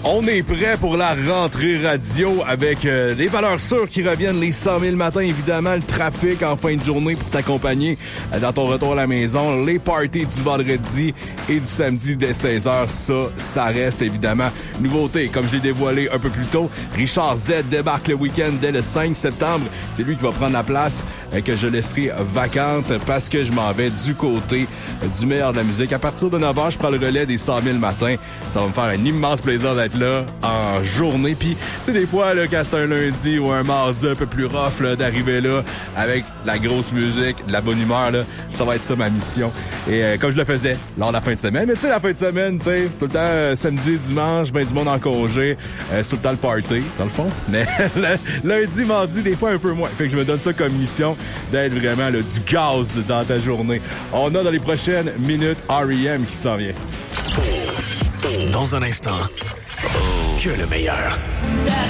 On est prêt pour la rentrée radio avec les valeurs sûres qui reviennent, les 100 000 matins, évidemment, le trafic en fin de journée pour t'accompagner dans ton retour à la maison, les parties du vendredi et du samedi dès 16h, ça reste évidemment nouveauté. Comme je l'ai dévoilé un peu plus tôt, Richard Z débarque le week-end dès le 5 septembre. C'est lui qui va prendre la place que je laisserai vacante parce que je m'en vais du côté du meilleur de la musique. À partir de 9h, je prends le relais des 100 000 matins. Ça va me faire un immense plaisir d'être là en journée. Puis, tu sais, des fois, là, quand c'est un lundi ou un mardi un peu plus rough, là, d'arriver là avec la grosse musique, de la bonne humeur, là, ça va être ça ma mission. Et comme je le faisais lors de la fin de semaine. Mais tu sais, la fin de semaine, tu sais, tout le temps, samedi, dimanche, ben du monde en congé. C'est tout le temps le party, dans le fond. Mais lundi, mardi, des fois un peu moins. Fait que je me donne ça comme mission d'être vraiment là, du gaz dans ta journée. On a dans les prochaines minutes R.E.M. qui s'en vient. Dans un instant, que le meilleur.